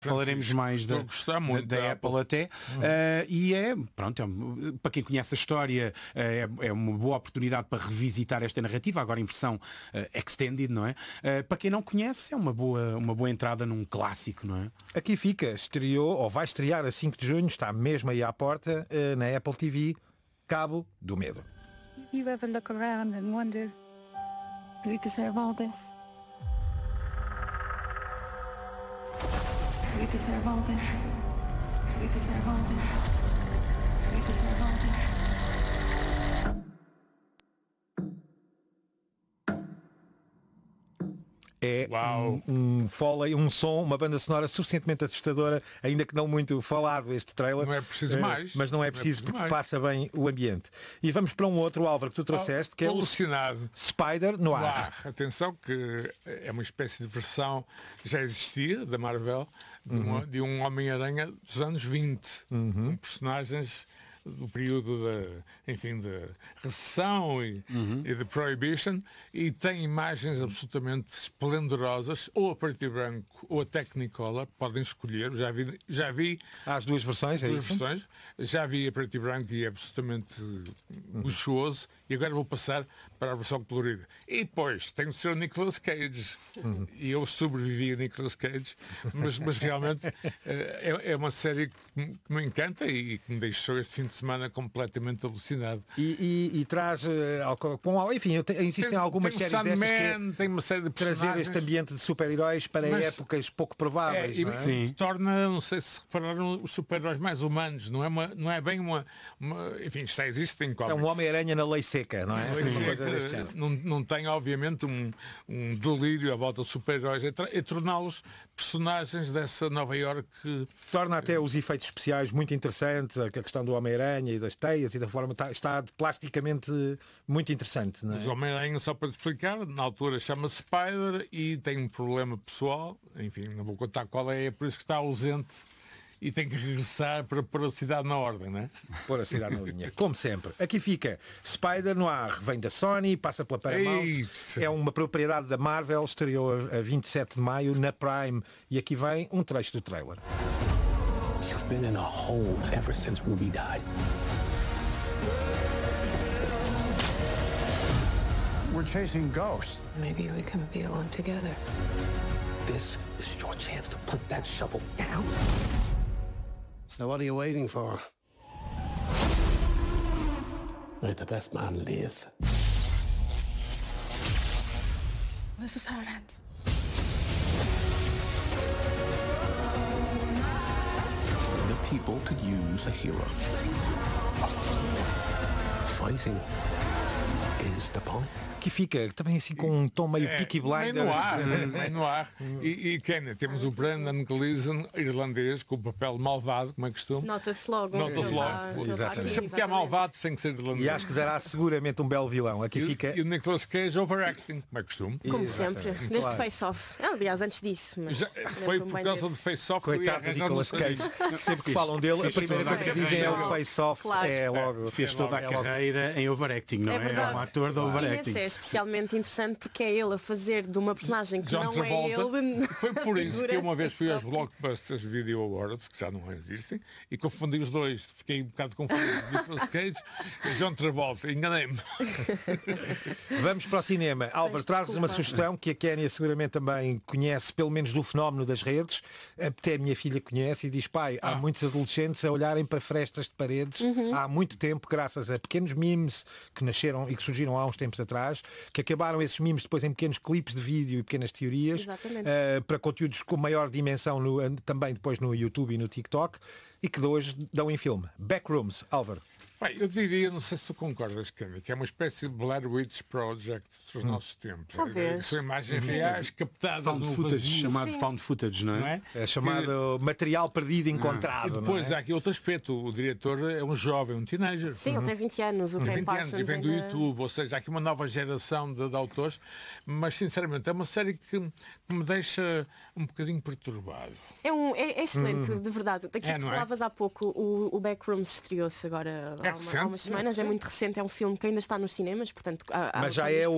falaremos mais da Apple até. E pronto, para quem conhece a história, é uma boa oportunidade para revisitar esta narrativa, agora em versão extended, não é? Para quem não conhece, é uma boa entrada num clássico, não é? Aqui fica, estreou, ou vai estrear a 5 de junho, está mesmo aí à porta, na Apple TV, Cabo do Medo. You ever look around and wonder, do we deserve all this? Do we deserve all this? Do we deserve all this? Do we deserve all this? É um foley, um som, uma banda sonora suficientemente assustadora, ainda que não muito falado este trailer. Não é preciso mais. Mas não é preciso porque passa bem o ambiente. E vamos para um outro, Álvaro, que tu trouxeste, que é o Spider Noir. Atenção que é uma espécie de versão, já existia, da Marvel, de um Homem-Aranha dos anos 20, com personagens do período da recessão e de Prohibition, e tem imagens absolutamente esplendorosas, ou a preto e branco ou a Technicolor, podem escolher. Já vi há as duas versões, já vi a preto e branco e é absolutamente luxuoso, e agora vou passar para a versão colorida. E depois tem o seu Nicolas Cage, e eu sobrevivi a Nicolas Cage, mas realmente é uma série que me encanta e que me deixou este fim de semana completamente alucinado. E traz, enfim, existem algumas séries destas tem uma série de trazer este ambiente de super-heróis para épocas pouco prováveis. Sim. Torna, não sei se repararam, os super-heróis mais humanos. Não é bem uma enfim, isto existe em cómics. É um Homem-Aranha na lei seca, não é? Não tem, obviamente, um delírio à volta dos super-heróis. É torná-los personagens dessa Nova Iorque. Torna até os efeitos especiais muito interessantes, a questão do Homem-Aranha e das teias e da forma está plasticamente muito interessante. Não é? Os Homem-Aranha, só para te explicar, na altura chama-se Spider e tem um problema pessoal, enfim, não vou contar qual é por isso que está ausente e tem que regressar para pôr a cidade na ordem, não é? Pôr a cidade na linha, como sempre. Aqui fica Spider Noir, vem da Sony, passa pela Paramount, é uma propriedade da Marvel, estreou a 27 de maio na Prime, e aqui vem um trecho do trailer. You've been in a hole ever since Ruby died. We're chasing ghosts. Maybe we can be alone together. This is your chance to put that shovel down. So what are you waiting for? Let the best man live. This is how it ends. The people could use a hero. Fighting is the point. Que fica também assim com um tom meio Peaky Blinders. Meio no ar. E quem? Temos o Brendan Gleeson, irlandês, com o papel malvado, como é costume. Nota-se logo. Sempre que é malvado tem que ser irlandês. E acho que dará seguramente um belo vilão. Aqui fica... E o Nicolas Cage overacting, como é costume. Como sempre, desde Face-Off. Aliás, antes disso. Foi por causa do Face-Off. Coitado de Nicolas Cage. Sempre que falam dele, a primeira coisa que dizem é o Face-Off. É logo... Fez toda a carreira em overacting, não é? É um ator de overacting. Especialmente interessante porque é ele a fazer de uma personagem que John não Travolta. é ele. Foi por isso que eu uma vez fui aos Blockbusters Video Awards, que já não existem, e confundi os dois. Fiquei um bocado confuso. Nicolas Cage e John Travolta. Enganei-me. Vamos para o cinema. Álvaro, trazes uma sugestão que a Kénia seguramente também conhece, pelo menos do fenómeno das redes. Até a minha filha conhece e diz: pai, há muitos adolescentes a olharem para frestas de paredes há muito tempo, graças a pequenos memes que nasceram e que surgiram há uns tempos atrás, que acabaram esses memes depois em pequenos clipes de vídeo e pequenas teorias, para conteúdos com maior dimensão também depois no YouTube e no TikTok, e que de hoje dão em filme. Backrooms, Álvaro. Bem, eu diria, não sei se tu concordas, Cândida, que é uma espécie de Blair Witch Project dos nossos tempos. Talvez. São imagens reais captadas found no footage, vazio. chamado found footage, não é? É chamado material perdido encontrado. E depois não é? há aqui outro aspecto. O diretor é um jovem, um teenager. Sim, ele tem 20 anos, o Ken Parsons. E vem do YouTube, ou seja, há aqui uma nova geração de autores, mas sinceramente é uma série que me deixa um bocadinho perturbado. É excelente, de verdade. Daqui que falavas há pouco, o Backrooms estreou-se agora recente, umas semanas, é muito recente, é um filme que ainda está nos cinemas, portanto, mas já é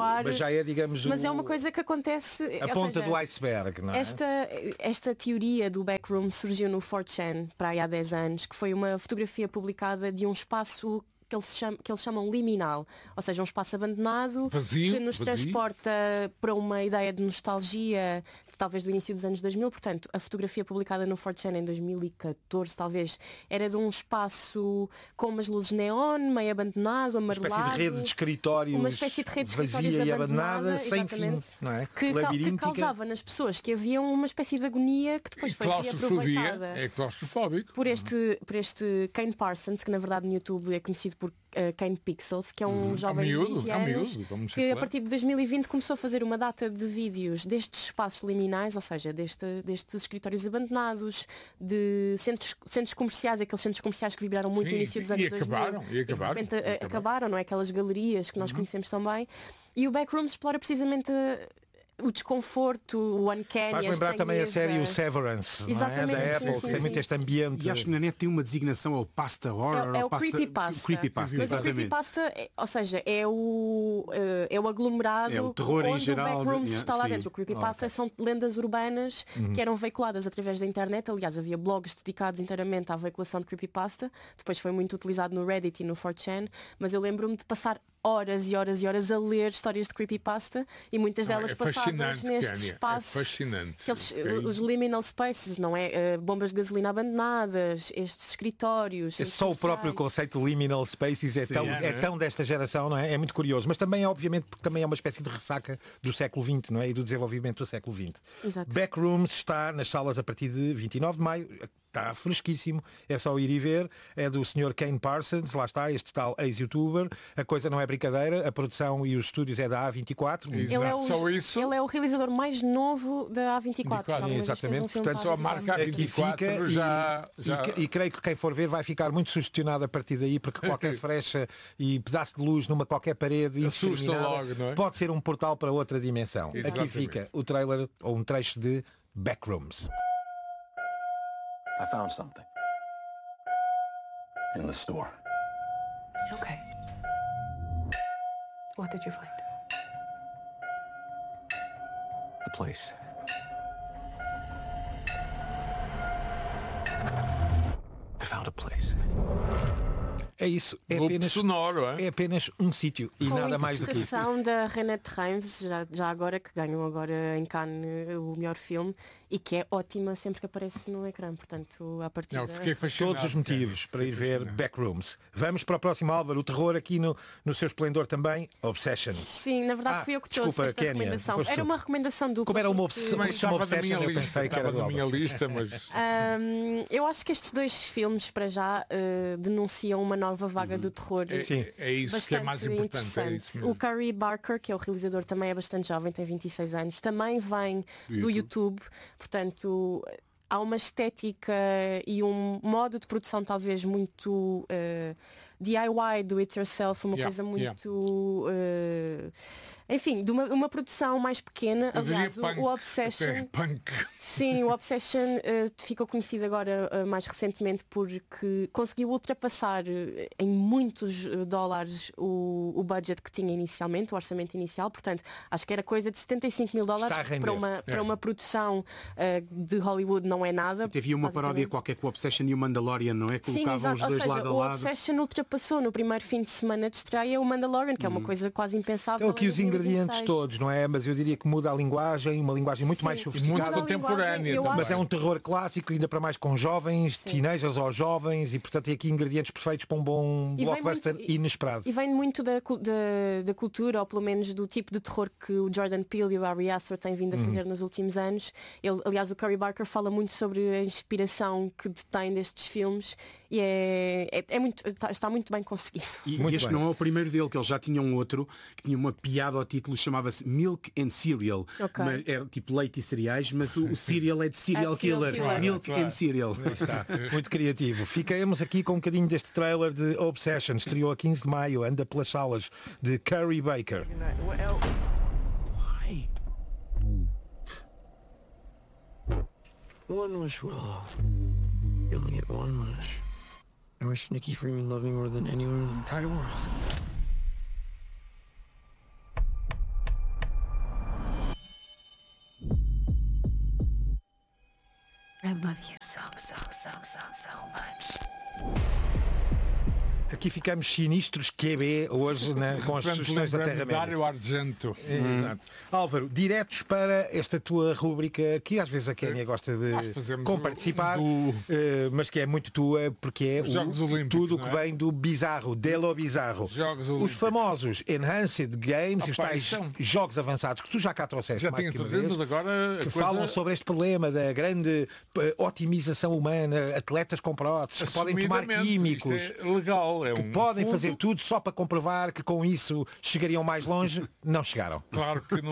digamos, mas é uma coisa que acontece, a ponta do iceberg, não é? Esta teoria do backroom surgiu no 4chan para aí há 10 anos, que foi uma fotografia publicada de um espaço que eles chamam liminal, ou seja, um espaço abandonado vazio, que nos transporta para uma ideia de nostalgia, talvez do início dos anos 2000. Portanto, a fotografia publicada no 4chan em 2014 talvez era de um espaço com umas luzes neon, meio abandonado, amarelado, uma espécie de rede de escritórios, uma espécie de rede de escritórios vazia e abandonada, sem fim, não é? que causava nas pessoas que havia uma espécie de agonia que depois foi reaproveitada. É claustrofóbico. Por este Kane Parsons, que na verdade no YouTube é conhecido por Kane Pixels, que é um jovem de 20 anos que a partir de 2020 começou a fazer uma data de vídeos destes espaços liminais, ou seja, destes escritórios abandonados, de centros comerciais, aqueles centros comerciais que vibraram muito no início dos anos 2000 e de repente acabaram, não é? Aquelas galerias que nós conhecemos tão bem. E o Backroom explora precisamente o desconforto, o uncanny. Faz lembrar também a série o Severance, exatamente, não é? Da Apple, que tem muito este ambiente. E acho que na net tem uma designação, é o pasta horror, é o creepypasta. Mas o creepypasta, ou seja, é o aglomerado, é o terror onde em geral, o Backrooms está lá dentro. O creepypasta são lendas urbanas que eram veiculadas através da internet. Aliás, havia blogs dedicados inteiramente à veiculação de creepypasta. Depois foi muito utilizado no Reddit e no 4chan, mas eu lembro-me de passar horas e horas e horas a ler histórias de creepypasta e muitas delas passadas nestes espaços. É fascinante. Os liminal spaces, não é? Bombas de gasolina abandonadas, estes escritórios. Só o próprio conceito de liminal spaces é tão desta geração, não é? É muito curioso. Mas também, obviamente, porque também é uma espécie de ressaca do século XX, não é? E do desenvolvimento do século XX. Exato. Backrooms está nas salas a partir de 29 de maio. Está fresquíssimo, é só ir e ver. É do Sr. Kane Parsons, lá está, este tal ex-youtuber. A coisa não é brincadeira, a produção e os estúdios é da A24. Ele é o realizador mais novo da A24. Exatamente, portanto só a marca A24 e creio que quem for ver vai ficar muito sugestionado a partir daí, porque qualquer frecha e pedaço de luz numa qualquer parede assusta logo, não é? Pode ser um portal para outra dimensão. Exatamente. Aqui fica o trailer ou um trecho de Backrooms. I found something in the store. Okay. What did you find? The place. I found a place. É isso, é apenas um sítio e nada mais do que isso. Com a interpretação da Renate Reims, já agora, que ganhou agora em Cannes o melhor filme e que é ótima sempre que aparece no ecrã, portanto, a partir todos os motivos para ir ver Backrooms. Vamos para o próximo, Álvaro, o terror aqui no seu esplendor também, Obsession. Sim, na verdade fui eu que trouxe esta recomendação. Era uma recomendação dupla. Como era uma obsessão, eu pensei que era da minha lista, mas eu acho que estes dois filmes para já denunciam uma nova vaga do terror. É isso que é mais importante. É isso mesmo. O Curry Barker, que é o realizador, também é bastante jovem, tem 26 anos, também vem do YouTube, portanto há uma estética e um modo de produção talvez muito DIY, do it yourself, uma coisa muito enfim, de uma produção mais pequena. Aliás, o Obsession sim, o Obsession ficou conhecido agora mais recentemente porque conseguiu ultrapassar em muitos dólares o budget que tinha inicialmente, o orçamento inicial. Portanto, acho que era coisa de $75 mil para uma produção de Hollywood não é nada. Havia uma paródia qualquer com o Obsession e o Mandalorian, não é? Colocavam os dois lado a lado. O Obsession ultrapassou no primeiro fim de semana de estreia o Mandalorian, que é uma coisa quase impensável. Então aqui os ingredientes todos, não é? Mas eu diria que muda a linguagem, uma linguagem muito mais sofisticada, muito contemporânea. Mas é um terror clássico, ainda para mais com jovens, teenagers ou jovens, e portanto tem aqui ingredientes perfeitos para um bom blockbuster inesperado. E vem muito da cultura, ou pelo menos do tipo de terror que o Jordan Peele e o Ari Aster têm vindo a fazer nos últimos anos. Aliás, o Curry Barker fala muito sobre a inspiração que detém destes filmes e está muito bem conseguido. E este não é o primeiro dele, que ele já tinha um outro que tinha uma piada ao título, chamava-se Milk and Cereal. Mas era tipo leite e cereais, mas o cereal é de serial killer. Milk and Cereal. Está muito criativo. Ficamos aqui com um bocadinho deste trailer de Obsession. Estreou a 15 de maio, anda pelas salas, de Curry Barker. One wish, Will. You only get one wish. I wish Nikki Freeman loved me more than anyone in the entire world. I love you so much. Aqui ficamos sinistros QB hoje com as sugestões da Terra-média. Dário Argento. Exato. Álvaro, diretos para esta tua rúbrica, que às vezes a Kénia gosta de comparticipar, mas que é muito tua, porque é tudo o que vem do bizarro, Delo Bizarro. Os famosos Enhanced Games, os tais jogos avançados que tu já cá trouxeste, já tinha tudo, agora que falam sobre este problema da grande otimização humana, atletas com próteses, que podem tomar químicos. Isto é legal. Que podem fazer tudo só para comprovar que com isso chegariam mais longe. Não chegaram. Claro que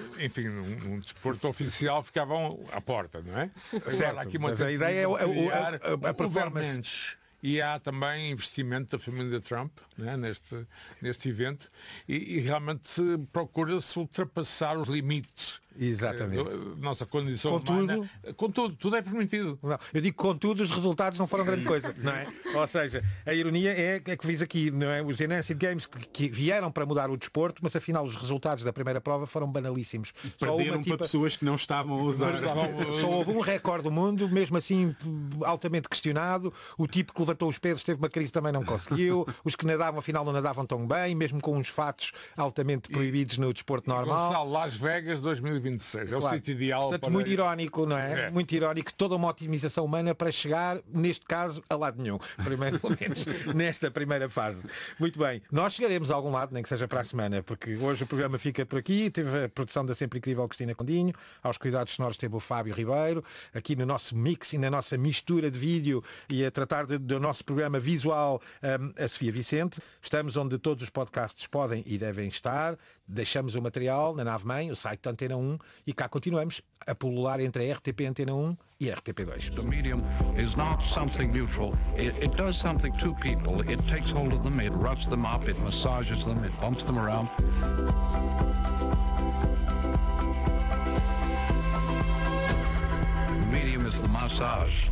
num desporto oficial ficavam à porta, não é? Certo, aqui mas a ideia é a performance. E há também investimento da família Trump, né, neste evento e realmente procura-se ultrapassar os limites. Exatamente. Nossa condição humana. Contudo, tudo é permitido. Não, eu digo contudo, os resultados não foram grande coisa, não é? Ou seja, a ironia é que diz aqui, não é? Os Enhanced Games que vieram para mudar o desporto, mas afinal os resultados da primeira prova foram banalíssimos. Perderam para pessoas que não estavam a usar. Só houve um recorde do mundo, mesmo assim altamente questionado. O tipo que levantou os pesos teve uma crise, também não conseguiu. Os que nadavam afinal não nadavam tão bem, mesmo com uns fatos altamente proibidos no desporto normal. Gonçalo, Las Vegas 2026. É o sítio ideal. Portanto, para... muito irónico, não é? Muito irónico, toda uma otimização humana para chegar, neste caso, a lado nenhum. Primeiro, pelo menos, nesta primeira fase. Muito bem. Nós chegaremos a algum lado, nem que seja para a semana, porque hoje o programa fica por aqui. Teve a produção da sempre incrível Cristina Condinho. Aos cuidados sonoros teve o Fábio Ribeiro. Aqui no nosso mix e na nossa mistura de vídeo e a tratar do nosso programa visual, a Sofia Vicente. Estamos onde todos os podcasts podem e devem estar. Deixamos o material na nave-mãe, o site da Antena 1, e cá continuamos a pulular entre a RTP Antena 1 e a RTP2. The medium is not something neutral. It does something to people. It takes hold of them, it roughs them up, it massages them, it bumps them around. The medium is the massage.